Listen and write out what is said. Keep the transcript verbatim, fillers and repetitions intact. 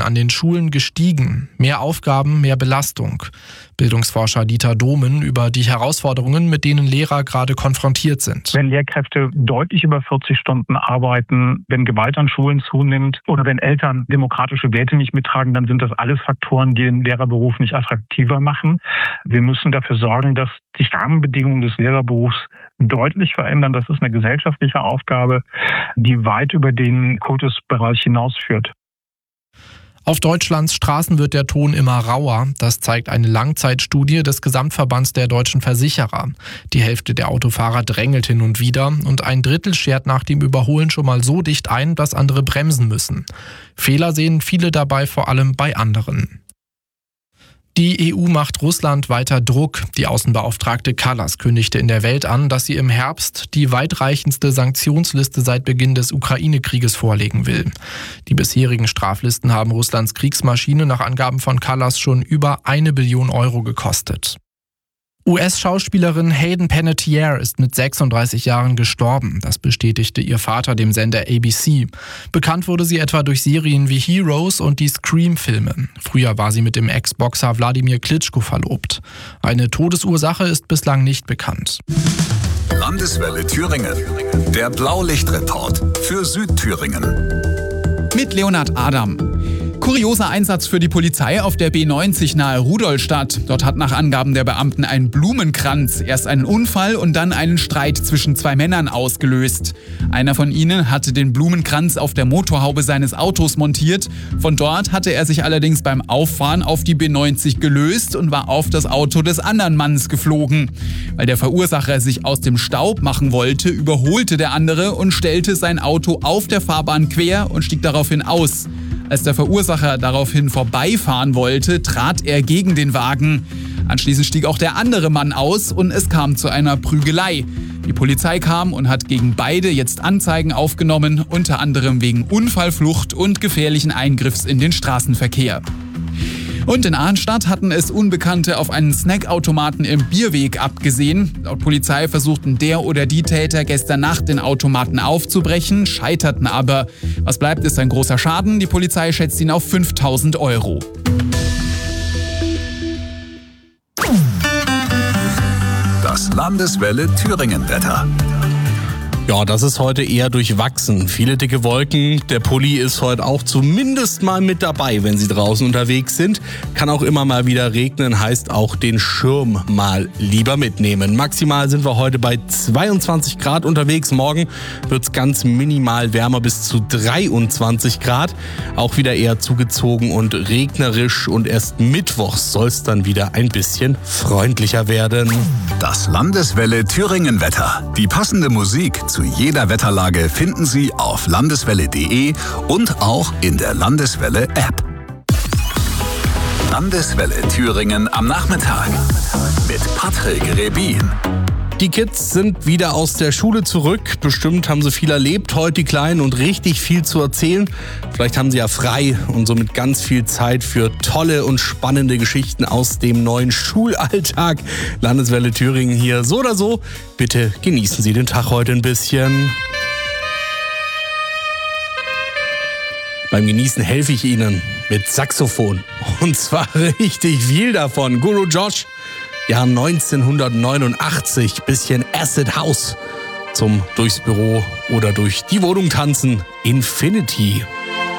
an den Schulen gestiegen. Mehr Aufgaben, mehr Belastung. Bildungsforscher Dieter Domen über die Herausforderungen, mit denen Lehrer gerade konfrontiert sind. Wenn Lehrkräfte deutlich über vierzig Stunden arbeiten, wenn Gewalt an Schulen zunimmt oder wenn Eltern demokratische Werte nicht mittragen, dann sind das alles Faktoren, die den Lehrerberuf nicht attraktiver machen. Wir müssen dafür sorgen, dass die Rahmenbedingungen des Lehrerberufs deutlich verändern. Das ist eine gesellschaftliche Aufgabe, die weit über den Kultusbereich hinausführt. Auf Deutschlands Straßen wird der Ton immer rauer. Das zeigt eine Langzeitstudie des Gesamtverbands der deutschen Versicherer. Die Hälfte der Autofahrer drängelt hin und wieder und ein Drittel schert nach dem Überholen schon mal so dicht ein, dass andere bremsen müssen. Fehler sehen viele dabei vor allem bei anderen. Die E U macht Russland weiter Druck. Die Außenbeauftragte Kallas kündigte in der Welt an, dass sie im Herbst die weitreichendste Sanktionsliste seit Beginn des Ukraine-Krieges vorlegen will. Die bisherigen Straflisten haben Russlands Kriegsmaschine nach Angaben von Kallas schon über eine Billion Euro gekostet. U S-Schauspielerin Hayden Panettiere ist mit sechsunddreißig Jahren gestorben. Das bestätigte ihr Vater dem Sender A B C. Bekannt wurde sie etwa durch Serien wie Heroes und die Scream-Filme. Früher war sie mit dem Ex-Boxer Wladimir Klitschko verlobt. Eine Todesursache ist bislang nicht bekannt. Landeswelle Thüringen. Der Blaulichtreport für Südthüringen. Mit Leonhard Adam. Kurioser Einsatz für die Polizei auf der B neunzig nahe Rudolstadt. Dort hat nach Angaben der Beamten ein Blumenkranz erst einen Unfall und dann einen Streit zwischen zwei Männern ausgelöst. Einer von ihnen hatte den Blumenkranz auf der Motorhaube seines Autos montiert. Von dort hatte er sich allerdings beim Auffahren auf die B neunzig gelöst und war auf das Auto des anderen Mannes geflogen. Weil der Verursacher sich aus dem Staub machen wollte, überholte der andere und stellte sein Auto auf der Fahrbahn quer und stieg daraufhin aus. Als der Verursacher daraufhin vorbeifahren wollte, trat er gegen den Wagen. Anschließend stieg auch der andere Mann aus und es kam zu einer Prügelei. Die Polizei kam und hat gegen beide jetzt Anzeigen aufgenommen, unter anderem wegen Unfallflucht und gefährlichen Eingriffs in den Straßenverkehr. Und in Arnstadt hatten es Unbekannte auf einen Snackautomaten im Bierweg abgesehen. Laut Polizei versuchten der oder die Täter gestern Nacht den Automaten aufzubrechen, scheiterten aber. Was bleibt, ist ein großer Schaden. Die Polizei schätzt ihn auf fünftausend Euro. Das Landeswelle Thüringen-Wetter. Ja, das ist heute eher durchwachsen. Viele dicke Wolken. Der Pulli ist heute auch zumindest mal mit dabei, wenn Sie draußen unterwegs sind. Kann auch immer mal wieder regnen, heißt auch den Schirm mal lieber mitnehmen. Maximal sind wir heute bei zweiundzwanzig Grad unterwegs. Morgen wird's ganz minimal wärmer bis zu dreiundzwanzig Grad. Auch wieder eher zugezogen und regnerisch. Und erst mittwochs soll's dann wieder ein bisschen freundlicher werden. Das Landeswelle Thüringen-Wetter. Die passende Musik zu jeder Wetterlage finden Sie auf landeswelle punkt de und auch in der Landeswelle-App. Landeswelle Thüringen am Nachmittag mit Patrick Rebin. Die Kids sind wieder aus der Schule zurück. Bestimmt haben sie viel erlebt, heute die Kleinen, und richtig viel zu erzählen. Vielleicht haben sie ja frei und somit ganz viel Zeit für tolle und spannende Geschichten aus dem neuen Schulalltag. Landeswelle Thüringen hier. So oder so, bitte genießen Sie den Tag heute ein bisschen. Beim Genießen helfe ich Ihnen mit Saxophon. Und zwar richtig viel davon. Guru Josh. Jahr neunzehnhundertneunundachtzig, bisschen Acid House zum durchs Büro oder durch die Wohnung tanzen. Infinity.